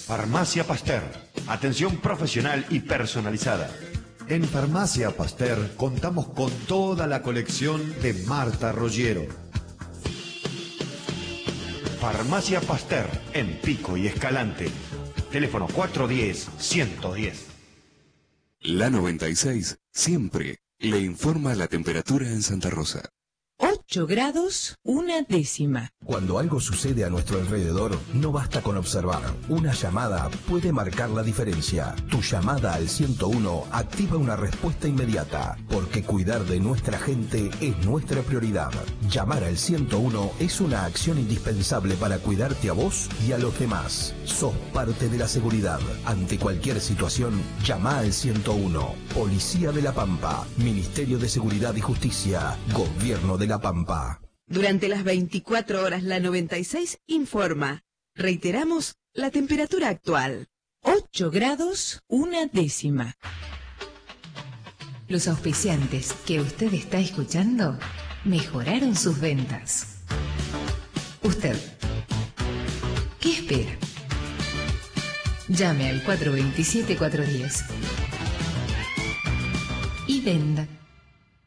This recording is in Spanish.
Farmacia Pasteur. Atención profesional y personalizada. En Farmacia Pasteur contamos con toda la colección de Marta Rogero. Farmacia Pasteur en Pico y Escalante. Teléfono 410-110. La 96 siempre le informa la temperatura en Santa Rosa. 8 grados, 1/10. Cuando algo sucede a nuestro alrededor, no basta con observar. Una llamada puede marcar la diferencia. Tu llamada al 101 activa una respuesta inmediata, porque cuidar de nuestra gente es nuestra prioridad. Llamar al 101 es una acción indispensable para cuidarte a vos y a los demás. Sos parte de la seguridad. Ante cualquier situación, llama al 101. Policía de La Pampa, Ministerio de Seguridad y Justicia, Gobierno de La Pampa. Durante las 24 horas la 96 informa. Reiteramos la temperatura actual. 8 grados, 1/10. Los auspiciantes que usted está escuchando mejoraron sus ventas. Usted, ¿qué espera? Llame al 427-410 y venda.